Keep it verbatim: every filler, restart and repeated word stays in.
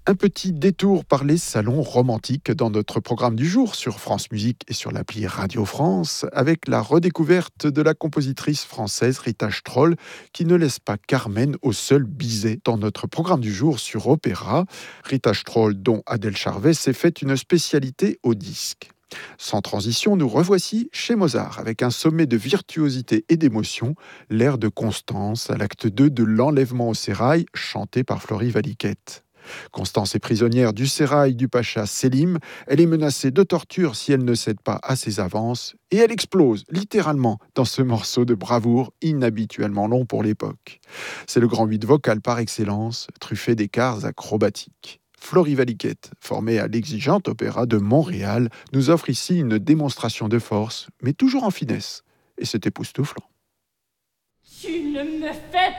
Un petit détour par les salons romantiques dans notre programme du jour sur France Musique et sur l'appli Radio France avec la redécouverte de la compositrice française Rita Stroll qui ne laisse pas Carmen au seul Bizet dans notre programme du jour sur Opéra. Rita Stroll dont Adèle Charvet s'est fait une spécialité au disque. Sans transition, nous revoici chez Mozart avec un sommet de virtuosité et d'émotion, l'air de Constance à l'acte deux de l'Enlèvement au sérail chanté par Flory Valiquette. Constance est prisonnière du sérail du pacha Sélim. Elle est menacée de torture si elle ne cède pas à ses avances. Et elle explose, littéralement, dans ce morceau de bravoure inhabituellement long pour l'époque. C'est le grand huit vocal par excellence, truffé d'écarts acrobatiques. Flory Valiquette, formée à l'Exigeante Opéra de Montréal, nous offre ici une démonstration de force, mais toujours en finesse. Et c'est époustouflant. Tu ne me fais